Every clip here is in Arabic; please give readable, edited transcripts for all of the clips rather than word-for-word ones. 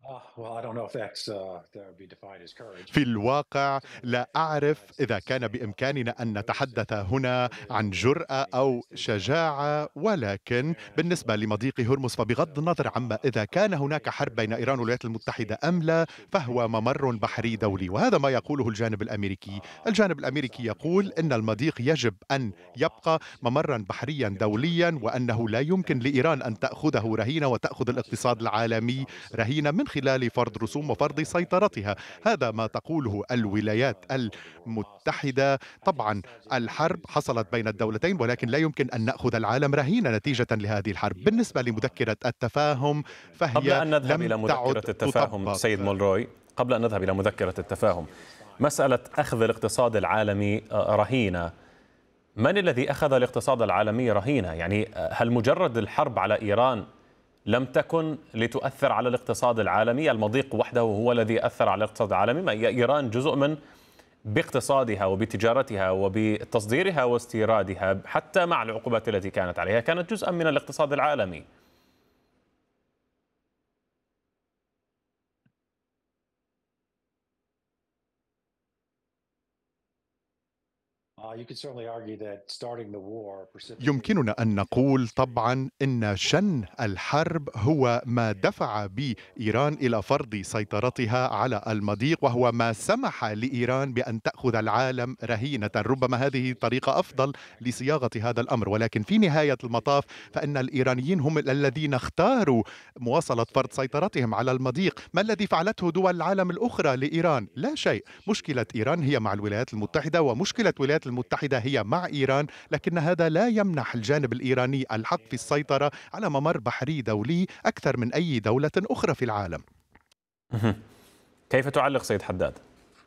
في الواقع لا أعرف إذا كان بإمكاننا أن نتحدث هنا عن جرأة أو شجاعة، ولكن بالنسبة لمضيق هرمز فبغض النظر عما إذا كان هناك حرب بين إيران والولايات المتحدة أم لا، فهو ممر بحري دولي، وهذا ما يقوله الجانب الأمريكي. الجانب الأمريكي يقول إن المضيق يجب أن يبقى ممرا بحريا دوليا، وأنه لا يمكن لإيران أن تأخذه رهينة وتأخذ الاقتصاد العالمي رهينة من خلال فرض رسوم وفرض سيطرتها. هذا ما تقوله الولايات المتحدة. طبعا الحرب حصلت بين الدولتين، ولكن لا يمكن أن نأخذ العالم رهينة نتيجة لهذه الحرب. بالنسبة لمذكرة التفاهم قبل فهي أن نذهب لم إلى تعد مذكرة التفاهم تطبق. سيد مولروي، قبل أن نذهب إلى مذكرة التفاهم، مسألة أخذ الاقتصاد العالمي رهينة، من الذي أخذ الاقتصاد العالمي رهينة؟ يعني هل مجرد الحرب على إيران لم تكن لتؤثر على الاقتصاد العالمي؟ المضيق وحده هو الذي أثر على الاقتصاد العالمي؟ ما إيران جزء من باقتصادها وبتجارتها وبتصديرها واستيرادها، حتى مع العقوبات التي كانت عليها كانت جزءا من الاقتصاد العالمي. يمكننا أن نقول طبعا إن شن الحرب هو ما دفع بإيران إلى فرض سيطرتها على المضيق، وهو ما سمح لإيران بأن تأخذ العالم رهينة. ربما هذه طريقة أفضل لصياغة هذا الأمر، ولكن في نهاية المطاف فإن الإيرانيين هم الذين اختاروا مواصلة فرض سيطرتهم على المضيق. ما الذي فعلته دول العالم الأخرى لإيران؟ لا شيء. مشكلة إيران هي مع الولايات المتحدة، ومشكلة الولايات المتحدة هي مع إيران، لكن هذا لا يمنح الجانب الإيراني الحق في السيطرة على ممر بحري دولي أكثر من أي دولة أخرى في العالم. كيف تعلق سيد حداد؟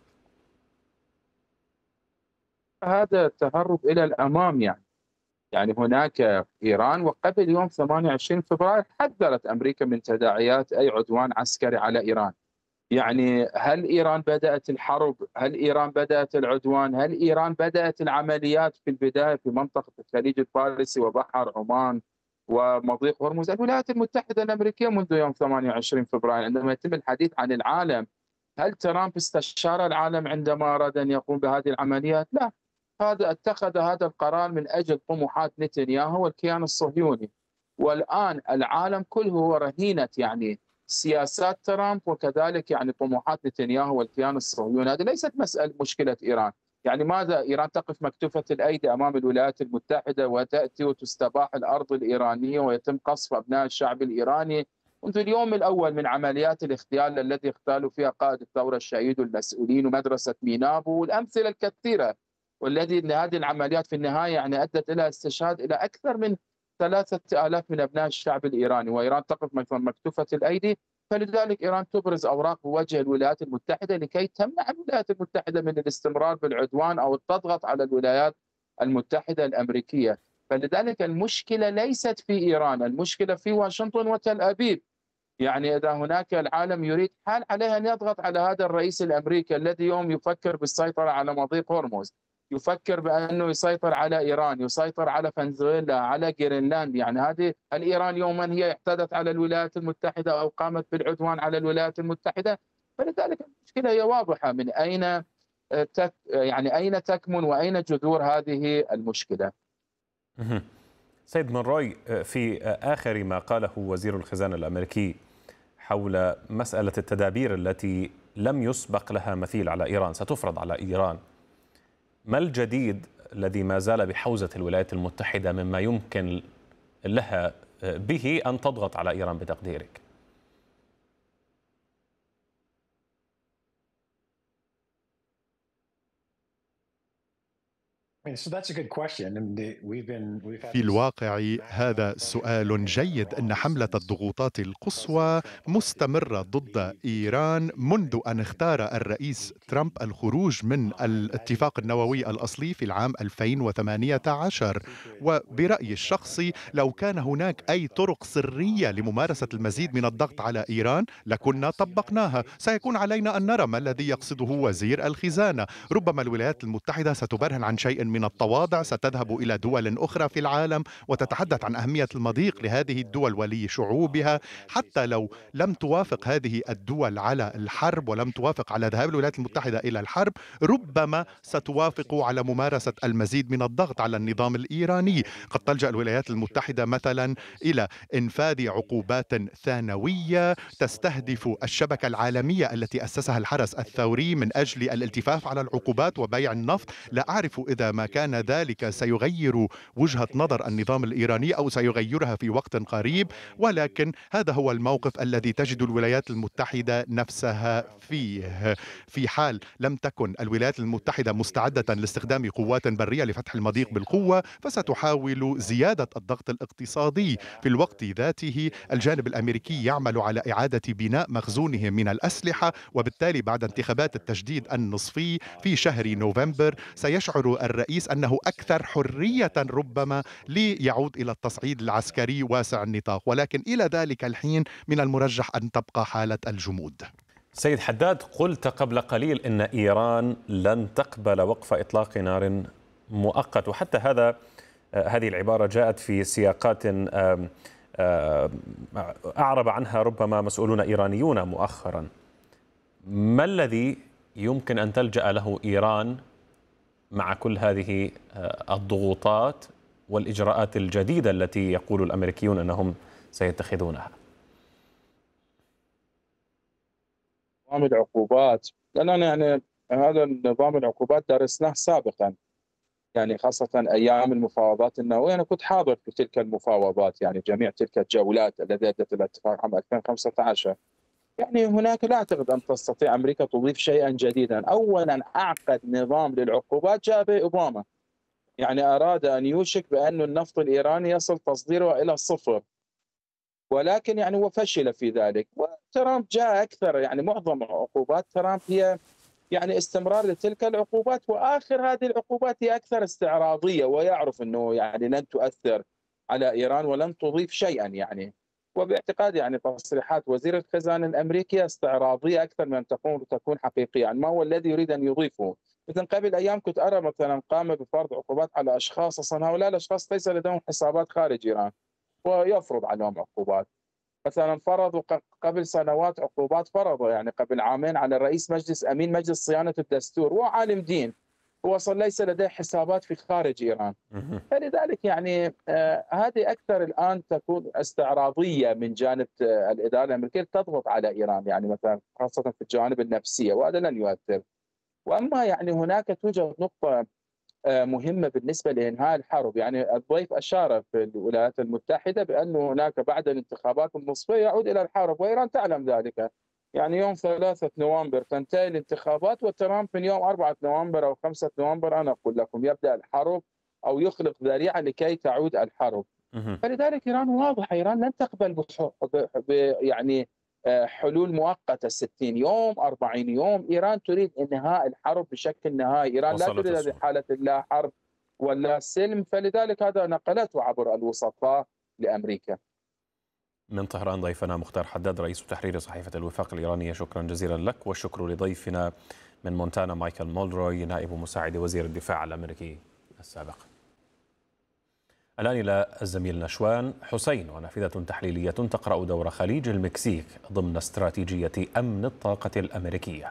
هذا تهرب إلى الأمام يعني هناك إيران، وقبل يوم 28 فبراير حذرت أمريكا من تداعيات أي عدوان عسكري على إيران. يعني هل إيران بدأت الحرب؟ هل إيران بدأت العدوان؟ هل إيران بدأت العمليات في البداية في منطقة الخليج الفارسي وبحر عمان ومضيق هرمز؟ الولايات المتحدة الأمريكية منذ يوم 28 فبراير عندما يتم الحديث عن العالم. هل ترامب استشار العالم عندما أراد أن يقوم بهذه العمليات؟ لا، هذا اتخذ هذا القرار من أجل طموحات نتنياهو والكيان الصهيوني، والآن العالم كله هو رهينة يعني سياسات ترامب وكذلك يعني طموحات نتنياهو والكيان الصهيوني. هذه ليست مسألة مشكلة إيران. يعني ماذا إيران تقف مكتوفة الأيدي أمام الولايات المتحدة وتأتي وتستباح الأرض الإيرانية ويتم قصف أبناء الشعب الإيراني منذ اليوم الأول من عمليات الاغتيال الذي اغتالوا فيها قائد الثورة الشهيد والمسؤولين ومدرسة مينابو والأمثلة الكثيرة، والذي هذه العمليات في النهاية يعني أدت إلى استشهاد إلى أكثر من 3000 من أبناء الشعب الإيراني، وإيران تقف مكتوفة الأيدي. فلذلك إيران تبرز أوراق بوجه الولايات المتحدة لكي تمنع الولايات المتحدة من الاستمرار بالعدوان أو تضغط على الولايات المتحدة الأمريكية. فلذلك المشكلة ليست في إيران، المشكلة في واشنطن وتل أبيب. يعني إذا هناك العالم يريد حال عليه أن يضغط على هذا الرئيس الأمريكي الذي يوم يفكر بالسيطرة على مضيق هرمز، يفكر بأنه يسيطر على إيران، يسيطر على فنزويلا، على جرينلاند. يعني هذه الإيران يوما هي اعتدت على الولايات المتحدة أو قامت بالعدوان على الولايات المتحدة. فلذلك المشكلة هي واضحة من أين يعني أين تكمن وأين جذور هذه المشكلة. سيد مونروي، في آخر ما قاله وزير الخزانة الأمريكي حول مسألة التدابير التي لم يسبق لها مثيل على إيران ستفرض على إيران، ما الجديد الذي ما زال بحوزة الولايات المتحدة مما يمكن لها به أن تضغط على إيران بتقديرك؟ في الواقع هذا سؤال جيد. إن حملة الضغوطات القصوى مستمرة ضد إيران منذ أن اختار الرئيس ترامب الخروج من الاتفاق النووي الأصلي في العام 2018. وبرأيي الشخصي لو كان هناك أي طرق سرية لممارسة المزيد من الضغط على إيران لكنا طبقناها. سيكون علينا أن نرى ما الذي يقصده وزير الخزانة. ربما الولايات المتحدة ستبرهن عن شيء من التواضع ستذهب إلى دول أخرى في العالم وتتحدث عن أهمية المضيق لهذه الدول ولشعوبها. حتى لو لم توافق هذه الدول على الحرب ولم توافق على ذهاب الولايات المتحدة إلى الحرب، ربما ستوافق على ممارسة المزيد من الضغط على النظام الإيراني. قد تلجأ الولايات المتحدة مثلا إلى إنفاذ عقوبات ثانوية تستهدف الشبكة العالمية التي أسسها الحرس الثوري من أجل الالتفاف على العقوبات وبيع النفط. لا أعرف إذا ما كان ذلك سيغير وجهة نظر النظام الإيراني أو سيغيرها في وقت قريب، ولكن هذا هو الموقف الذي تجد الولايات المتحدة نفسها فيه. في حال لم تكن الولايات المتحدة مستعدة لاستخدام قوات برية لفتح المضيق بالقوة، فستحاول زيادة الضغط الاقتصادي. في الوقت ذاته الجانب الأمريكي يعمل على إعادة بناء مخزونه من الأسلحة، وبالتالي بعد انتخابات التجديد النصفي في شهر نوفمبر سيشعر الرئيس أنه أكثر حرية ربما ليعود إلى التصعيد العسكري واسع النطاق، ولكن إلى ذلك الحين من المرجح أن تبقى حالة الجمود. سيد حداد، قلت قبل قليل إن إيران لن تقبل وقف إطلاق نار مؤقت، وحتى هذه العبارة جاءت في سياقات أعرب عنها ربما مسؤولون إيرانيون مؤخرا. ما الذي يمكن أن تلجأ له إيران مع كل هذه الضغوطات والإجراءات الجديدة التي يقول الأمريكيون أنهم سيتخذونها؟ نظام العقوبات، لأننا يعني هذا النظام العقوبات درسناه سابقا، يعني خاصة أيام المفاوضات النووية. أنا كنت حاضر في تلك المفاوضات، يعني جميع تلك الجولات التي أدت إلى اتفاق عام 2015. يعني هناك لا أعتقد أن تستطيع أمريكا تضيف شيئا جديدا. أولا أعقد نظام للعقوبات جاء به أوباما، يعني أراد أن يوشك بأن النفط الإيراني يصل تصديره إلى صفر، ولكن يعني هو فشل في ذلك. وترامب جاء أكثر، يعني معظم عقوبات ترامب هي يعني استمرار لتلك العقوبات، وآخر هذه العقوبات هي أكثر استعراضية، ويعرف أنه يعني لن تؤثر على إيران ولن تضيف شيئا يعني. وباعتقاد يعني تصريحات وزير الخزانة الأمريكية استعراضية أكثر من أن تكون حقيقية. يعني ما هو الذي يريد أن يضيفه؟ مثلا قبل أيام كنت أرى مثلا قام بفرض عقوبات على أشخاص، أصلا هؤلاء الأشخاص ليس لديهم حسابات خارج إيران ويفرض عليهم عقوبات. مثلا فرضوا قبل سنوات عقوبات، فرضوا يعني قبل عامين على رئيس مجلس أمين مجلس صيانة الدستور، هو عالم دين، هو أصلا ليس لديه حسابات في خارج إيران. فلذلك يعني هذه أكثر الآن تكون استعراضية من جانب الإدارة الأمريكية تضغط على إيران، يعني مثلا خاصة في الجوانب النفسية، وهذا لن يؤثر. وأما يعني هناك توجد نقطة مهمة بالنسبة لإنهاء الحرب. يعني الضيف أشار في الولايات المتحدة بأن هناك بعد الانتخابات النصفية يعود إلى الحرب، وإيران تعلم ذلك. يعني يوم 3 نوفمبر تنتهي الانتخابات، وترامب من يوم 4 نوفمبر أو 5 نوفمبر أنا أقول لكم يبدأ الحرب أو يخلق ذريعة لكي تعود الحرب. فلذلك إيران واضحة، إيران لن تقبل يعني حلول مؤقتة 60 يوم 40 يوم. إيران تريد إنهاء الحرب بشكل نهائي. إيران لا تريد هذه حالة لا حرب ولا سلم، فلذلك هذا نقلته عبر الوسطاء لأمريكا. من طهران ضيفنا مختار حداد رئيس تحرير صحيفة الوفاق الإيرانية، شكرا جزيلا لك. والشكر لضيفنا من مونتانا مايكل مولروي نائب مساعد وزير الدفاع الأمريكي السابق. الآن إلى الزميل نشوان حسين ونافذة تحليلية تقرأ دور خليج المكسيك ضمن استراتيجية أمن الطاقة الأمريكية.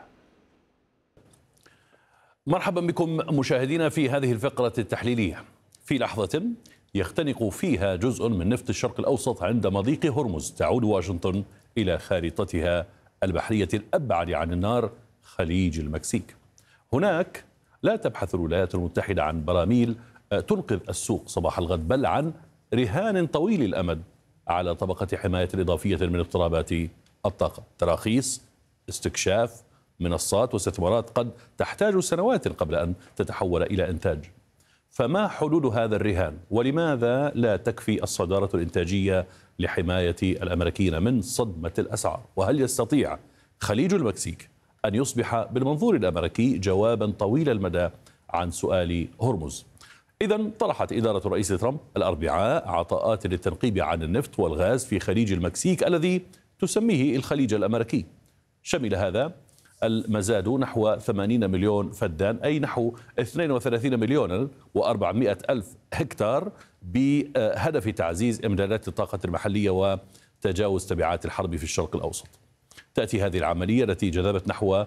مرحبا بكم مشاهدينا في هذه الفقرة التحليلية. في لحظة يختنق فيها جزء من نفط الشرق الأوسط عند مضيق هرمز، تعود واشنطن إلى خارطتها البحرية الأبعد عن النار، خليج المكسيك. هناك لا تبحث الولايات المتحدة عن براميل تنقذ السوق صباح الغد، بل عن رهان طويل الأمد على طبقة حماية إضافية من اضطرابات الطاقة، تراخيص، استكشاف، منصات واستثمارات قد تحتاج سنوات قبل أن تتحول إلى إنتاج. فما حلول هذا الرهان؟ ولماذا لا تكفي الصدارة الإنتاجية لحماية الأمريكيين من صدمة الأسعار؟ وهل يستطيع خليج المكسيك أن يصبح بالمنظور الأمريكي جوابا طويل المدى عن سؤال هرمز؟ إذن طرحت إدارة الرئيس ترامب الأربعاء عطاءات للتنقيب عن النفط والغاز في خليج المكسيك الذي تسميه الخليج الأمريكي. شمل هذا المزاد نحو 80 مليون فدان، أي نحو 32 مليون و400 ألف هكتار، بهدف تعزيز إمدادات الطاقة المحلية وتجاوز تبعات الحرب في الشرق الأوسط. تأتي هذه العملية التي جذبت نحو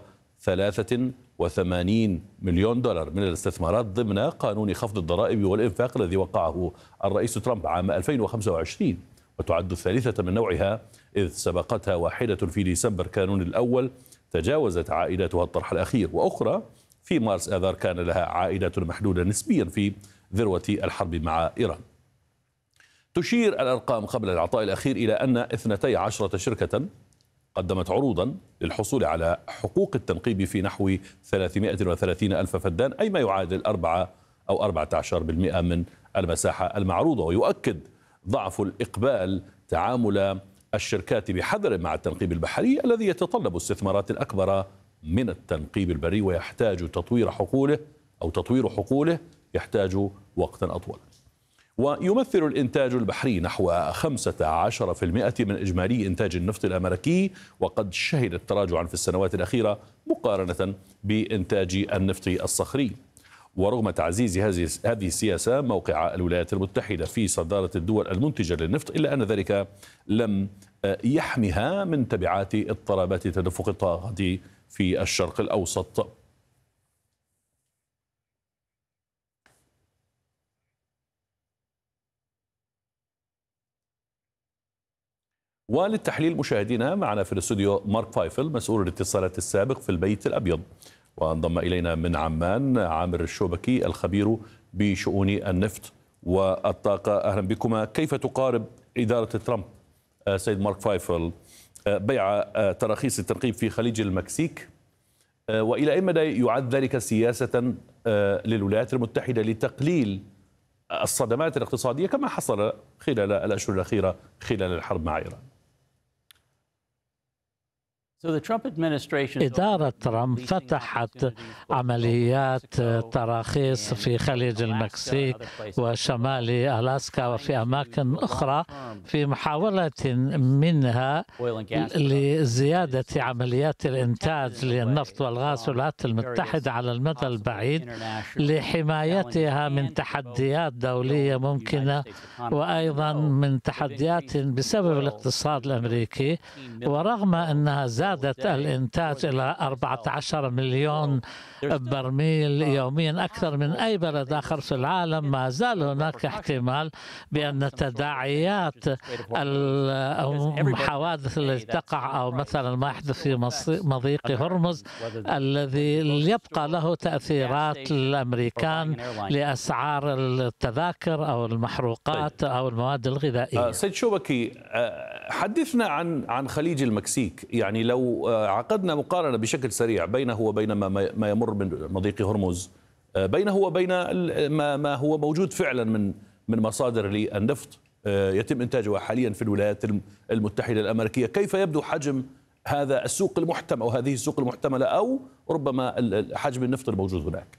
83 مليون دولار من الاستثمارات ضمن قانون خفض الضرائب والإنفاق الذي وقعه الرئيس ترامب عام 2025، وتعد الثالثة من نوعها، إذ سبقتها واحدة في ديسمبر كانون الأول تجاوزت عائداتها الطرح الأخير، وأخرى في مارس آذار كان لها عائدات محدودة نسبيا في ذروة الحرب مع إيران. تشير الأرقام قبل العطاء الأخير إلى أن 12 شركة قدمت عروضا للحصول على حقوق التنقيب في نحو 330 ألف فدان، أي ما يعادل 4 أو 14% من المساحة المعروضة. ويؤكد ضعف الإقبال تعامل الشركات بحذر مع التنقيب البحري الذي يتطلب استثمارات أكبر من التنقيب البري، ويحتاج تطوير حقوله يحتاج وقتا أطول. ويمثل الإنتاج البحري نحو 15% من إجمالي إنتاج النفط الأمريكي، وقد شهد التراجعا في السنوات الأخيرة مقارنة بإنتاج النفط الصخري. ورغم تعزيز هذه السياسة موقع الولايات المتحدة في صدارة الدول المنتجة للنفط، إلا أن ذلك لم يحمها من تبعات اضطرابات تدفق الطاقة في الشرق الأوسط. وللتحليل مشاهدينا معنا في الاستوديو مارك فايفل مسؤول الاتصالات السابق في البيت الأبيض، وانضم إلينا من عمان عامر الشوبكي الخبير بشؤون النفط والطاقة. أهلا بكما. كيف تقارب إدارة ترامب سيد مارك فايفل بيع تراخيص التنقيب في خليج المكسيك، وإلى أي مدى يعد ذلك سياسة للولايات المتحدة لتقليل الصدمات الاقتصادية كما حصل خلال الأشهر الأخيرة خلال الحرب مع إيران؟ إدارة ترامب فتحت عمليات تراخيص في خليج المكسيك وشمال ألاسكا وفي أماكن أخرى في محاولة منها لزيادة عمليات الإنتاج للنفط والغاز في الولايات المتحدة على المدى البعيد لحمايتها من تحديات دولية ممكنة، وأيضا من تحديات بسبب الاقتصاد الأمريكي. ورغم أنها زادت الإنتاج إلى 14 مليون برميل يوميا أكثر من أي بلد آخر في العالم، ما زال هناك احتمال بأن تداعيات الحوادث التي تقع أو مثلا ما يحدث في مضيق هرمز الذي يبقى له تأثيرات للأمريكان لأسعار التذاكر أو المحروقات أو المواد الغذائية. سيد شوبكي، حدثنا عن خليج المكسيك. يعني لو عقدنا مقارنة بشكل سريع بينه وبين ما يمر من مضيق هرمز، بينه وبين ما هو موجود فعلا من مصادر للنفط يتم إنتاجها حاليا في الولايات المتحدة الأمريكية، كيف يبدو حجم هذا السوق المحتمل أو هذه السوق المحتملة أو ربما حجم النفط الموجود هناك؟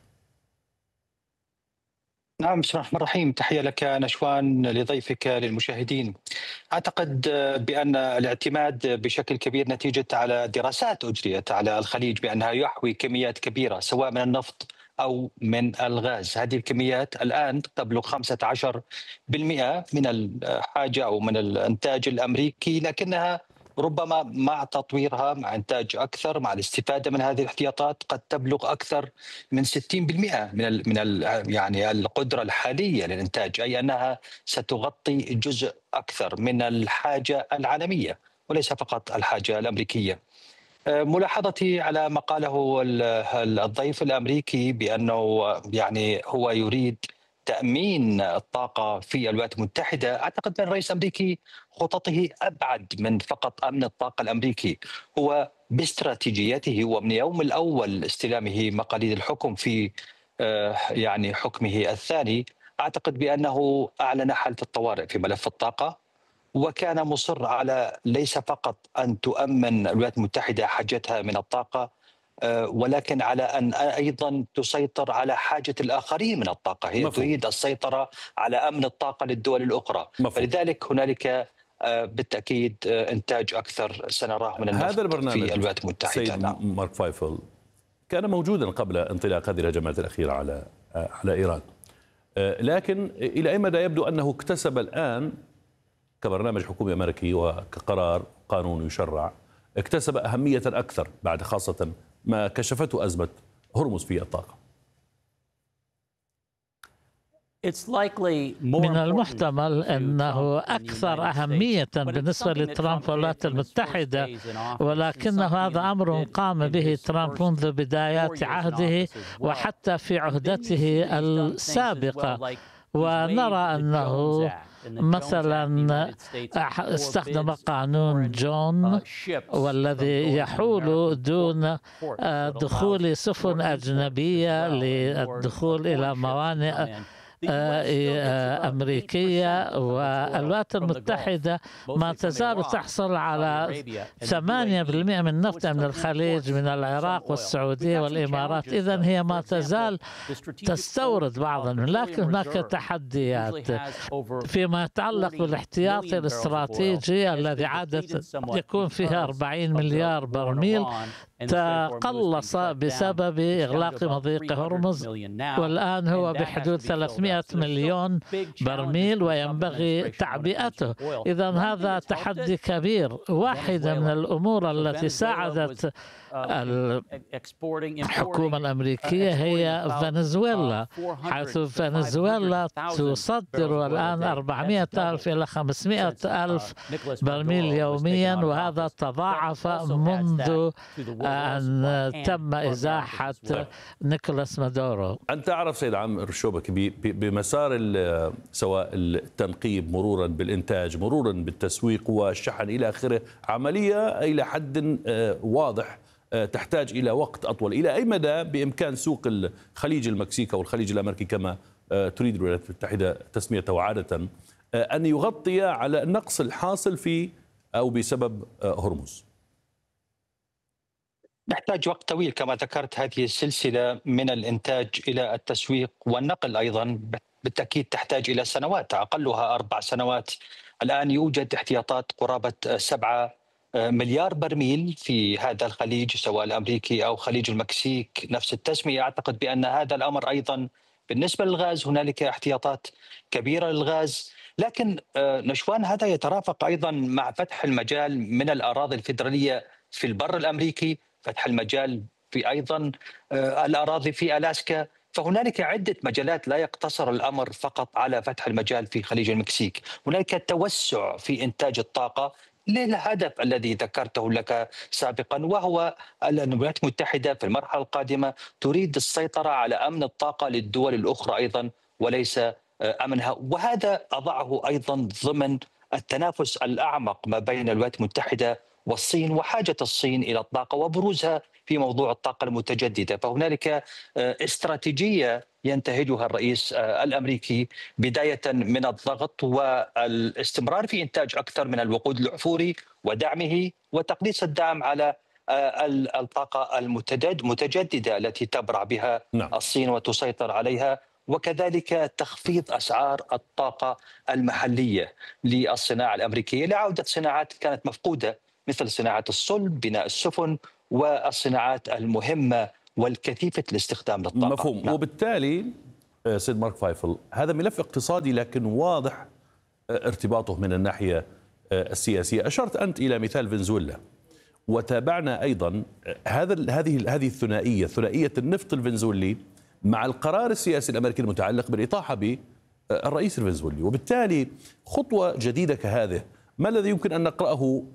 نعم، بسم الله الرحمن الرحيم. تحية لك نشوان، لضيفك، للمشاهدين. أعتقد بأن الاعتماد بشكل كبير نتيجة على دراسات أجريت على الخليج بأنها يحوي كميات كبيرة سواء من النفط أو من الغاز. هذه الكميات الآن تبلغ 15% من الحاجة أو من الإنتاج الأمريكي، لكنها ربما مع تطويرها، مع إنتاج أكثر، مع الاستفادة من هذه الاحتياطات، قد تبلغ أكثر من 60% يعني القدرة الحالية للإنتاج، أي أنها ستغطي جزء أكثر من الحاجة العالمية وليس فقط الحاجة الأمريكية. ملاحظتي على ما قاله الضيف الأمريكي بأنه يعني هو يريد تأمين الطاقة في الولايات المتحدة، أعتقد أن الرئيس الأمريكي خططه أبعد من فقط أمن الطاقة الأمريكي. هو باستراتيجيته ومن يوم الأول استلامه مقاليد الحكم في يعني حكمه الثاني، أعتقد بأنه أعلن حالة الطوارئ في ملف الطاقة، وكان مصر على ليس فقط أن تؤمن الولايات المتحدة حاجتها من الطاقة، ولكن على أن أيضا تسيطر على حاجة الآخرين من الطاقة. هي تريد السيطرة على أمن الطاقة للدول الأخرى. فلذلك هنالك بالتأكيد إنتاج أكثر سنراه من النفط هذا البرنامج في الولايات المتحدة. سيد مارك فايفل كان موجودا قبل انطلاق هذه الهجمات الأخيرة على إيران، لكن إلى أي مدى يبدو أنه اكتسب الآن كبرنامج حكومي أمريكي وكقرار قانون يشرع، اكتسب أهمية أكثر بعد خاصة ما كشفته أزمة هرمز في الطاقة؟ من المحتمل أنه أكثر أهمية بالنسبة لترامب والولايات المتحدة، ولكن هذا أمر قام به ترامب منذ بدايات عهده وحتى في عهدته السابقة. ونرى أنه مثلا استخدم قانون جون والذي يحول دون دخول سفن أجنبية للدخول إلى موانئ أمريكية، والولايات المتحدة ما تزال تحصل على 8% من نفطها من الخليج، من العراق والسعودية والإمارات. إذن هي ما تزال تستورد بعضا، لكن هناك تحديات فيما يتعلق بالاحتياطي الاستراتيجي الذي عادة يكون فيها 40 مليار برميل، تقلص بسبب إغلاق مضيق هرمز، والآن هو بحدود 300 مليون برميل وينبغي تعبئته. إذن هذا تحدي كبير. واحدة من الأمور التي ساعدت الحكومة الأمريكية هي فنزويلا، حيث فنزويلا تصدر الآن 400,000 إلى 500,000 برميل يوميا، وهذا تضاعف منذ أن تم إزاحة نيكولاس مادورو. أنت تعرف سيد عامر الشوبكي بمسار سواء التنقيب مرورا بالإنتاج مرورا بالتسويق والشحن إلى آخره، عملية إلى حد واضح تحتاج إلى وقت أطول. إلى أي مدى بإمكان سوق الخليج المكسيكي أو الخليج الأمريكي كما تريد الولايات المتحدة تسميته عادة أن يغطي على النقص الحاصل في أو بسبب هرمز؟ نحتاج وقت طويل كما ذكرت. هذه السلسلة من الإنتاج إلى التسويق والنقل أيضا بالتأكيد تحتاج إلى سنوات، أقلها 4 سنوات. الآن يوجد احتياطات قرابة 7 مليار برميل في هذا الخليج سواء الأمريكي أو خليج المكسيك، نفس التسمية. أعتقد بأن هذا الأمر أيضا بالنسبة للغاز هنالك احتياطات كبيرة للغاز، لكن نشوان هذا يترافق أيضا مع فتح المجال من الأراضي الفيدرالية في البر الأمريكي، فتح المجال في أيضا الأراضي في ألاسكا. فهنالك عدة مجالات، لا يقتصر الأمر فقط على فتح المجال في خليج المكسيك. هنالك توسع في إنتاج الطاقة للهدف الذي ذكرته لك سابقا، وهو أن الولايات المتحدة في المرحلة القادمة تريد السيطرة على أمن الطاقة للدول الأخرى أيضا وليس أمنها. وهذا أضعه أيضا ضمن التنافس الأعمق ما بين الولايات المتحدة والصين، وحاجة الصين إلى الطاقة وبروزها في موضوع الطاقة المتجددة. فهنالك استراتيجية ينتهجها الرئيس الأمريكي، بداية من الضغط والاستمرار في إنتاج أكثر من الوقود الأحفوري ودعمه، وتقليص الدعم على الطاقة المتجددة التي تبرع بها الصين وتسيطر عليها، وكذلك تخفيض أسعار الطاقة المحلية للصناعة الأمريكية لعودة صناعات كانت مفقودة مثل صناعة الصلب، بناء السفن، والصناعات المهمة والكثيفة الاستخدام للطاقة. مفهوم. وبالتالي سيد مارك فايفل هذا ملف اقتصادي لكن واضح ارتباطه من الناحية السياسية. أشرت أنت إلى مثال فنزويلا، وتابعنا أيضا هذه الثنائية، ثنائية النفط الفنزويلي مع القرار السياسي الأمريكي المتعلق بالإطاحة بالرئيس الفنزويلي. وبالتالي خطوة جديدة كهذه ما الذي يمكن أن نقرأه